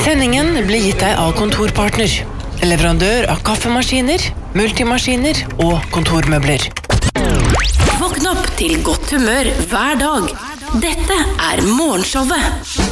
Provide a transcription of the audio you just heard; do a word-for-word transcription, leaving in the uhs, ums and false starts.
Sendingen blir gitt deg av Kontorpartner, leverandør av kaffemaskiner, multimaskiner og kontormøbler. Våkn opp til godt humør hver dag. Dette er Morgenshowet.